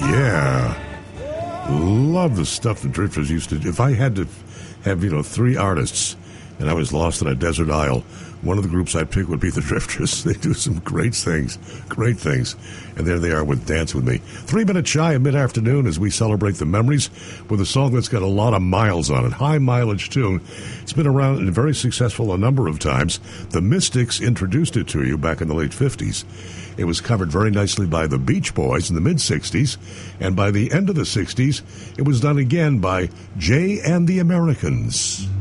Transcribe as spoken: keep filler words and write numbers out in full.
Yeah. Love the stuff the Drifters used to do. If I had to have, you know, three artists and I was lost in a desert isle, one of the groups I'd pick would be the Drifters. They do some great things, great things. And there they are with Dance With Me. Three minutes shy of mid-afternoon as we celebrate the memories with a song that's got a lot of miles on it. High mileage tune. It's been around and very successful a number of times. The Mystics introduced it to you back in the late fifties. It was covered very nicely by the Beach Boys in the mid-sixties. And by the end of the sixties, it was done again by Jay and the Americans.